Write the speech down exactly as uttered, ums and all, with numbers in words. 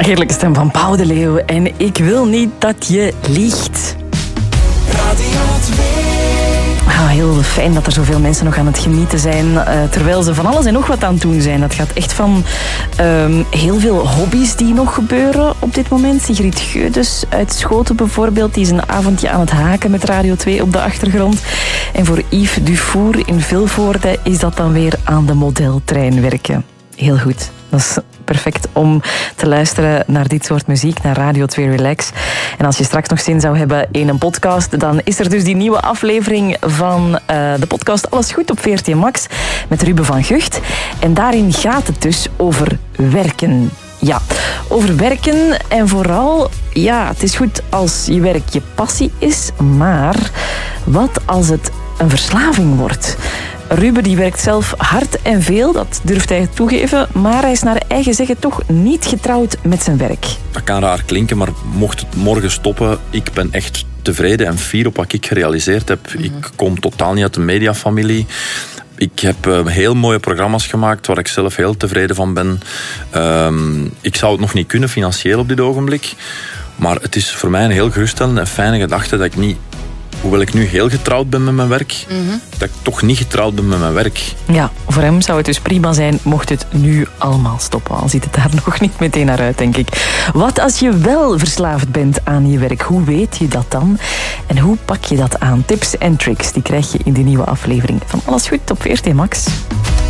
Heerlijke stem van Pauw de Leeuw. En ik wil niet dat je liegt. Radio twee. Ah, heel fijn dat er zoveel mensen nog aan het genieten zijn. Uh, terwijl ze van alles en nog wat aan het doen zijn. Dat gaat echt van um, heel veel hobby's die nog gebeuren op dit moment. Sigrid Geudes uit Schoten bijvoorbeeld. Die is een avondje aan het haken met Radio twee op de achtergrond. En voor Yves Dufour in Vilvoorde is dat dan weer aan de modeltrein werken. Heel goed. Dat is perfect om te luisteren naar dit soort muziek, naar Radio twee Relax. En als je straks nog zin zou hebben in een podcast, dan is er dus die nieuwe aflevering van uh, de podcast Alles Goed op V R T Max met Ruben van Gucht. En daarin gaat het dus over werken. Ja, over werken en vooral, ja, het is goed als je werk je passie is, maar wat als het een verslaving wordt? Ruben die werkt zelf hard en veel, dat durft hij toegeven, maar hij is naar eigen zeggen toch niet getrouwd met zijn werk. Dat kan raar klinken, maar mocht het morgen stoppen, ik ben echt tevreden en fier op wat ik gerealiseerd heb. Mm-hmm. Ik kom totaal niet uit de mediafamilie. Ik heb uh, heel mooie programma's gemaakt waar ik zelf heel tevreden van ben. Um, ik zou het nog niet kunnen financieel op dit ogenblik, maar het is voor mij een heel geruststellende en fijne gedachte dat ik niet, hoewel ik nu heel getrouwd ben met mijn werk, mm-hmm. dat ik toch niet getrouwd ben met mijn werk. Ja, voor hem zou het dus prima zijn mocht het nu allemaal stoppen. Al ziet het daar nog niet meteen naar uit, denk ik. Wat als je wel verslaafd bent aan je werk? Hoe weet je dat dan? En hoe pak je dat aan? Tips en tricks, die krijg je in de nieuwe aflevering van Alles Goed op V R T Max.